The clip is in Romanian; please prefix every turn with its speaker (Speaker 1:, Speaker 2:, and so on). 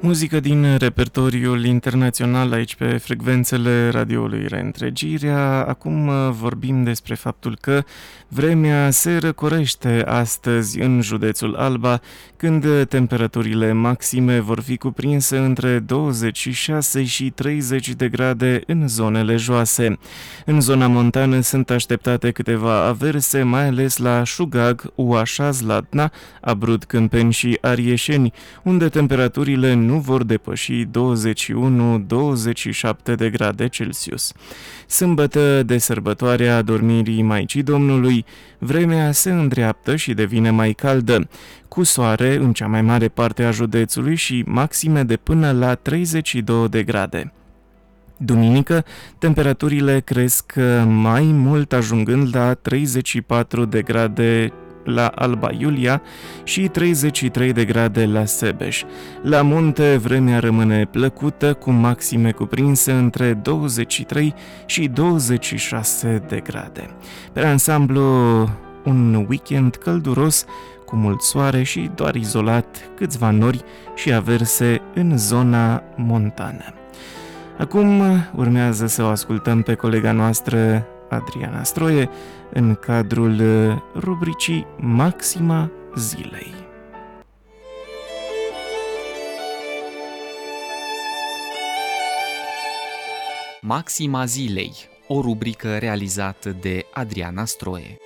Speaker 1: Muzică din repertoriul internațional aici pe frecvențele radioului Reîntregirea. Acum vorbim despre faptul că vremea se răcorește astăzi în județul Alba, când temperaturile maxime vor fi cuprinse între 26 și 30 de grade în zonele joase. În zona montană sunt așteptate câteva averse, mai ales la Șugag, Uașa, Zlatna, Abrud, Câmpeni și Arieșeni, unde temperaturile nu vor depăși 21-27 de grade Celsius. Sâmbătă, de sărbătoarea Dormirii Maicii Domnului, vremea se îndreaptă și devine mai caldă, cu soare în cea mai mare parte a județului și maxime de până la 32 de grade. Duminică, temperaturile cresc mai mult, ajungând la 34 de grade la Alba Iulia și 33 de grade la Sebeș. La munte, vremea rămâne plăcută, cu maxime cuprinse între 23 și 26 de grade. Pe ansamblu, un weekend călduros, cu mult soare și doar izolat câțiva nori și averse în zona montană. Acum urmează să o ascultăm pe colega noastră, Adriana Stroie, în cadrul rubricii Maxima Zilei.
Speaker 2: Maxima Zilei, o rubrică realizată de Adriana Stroie.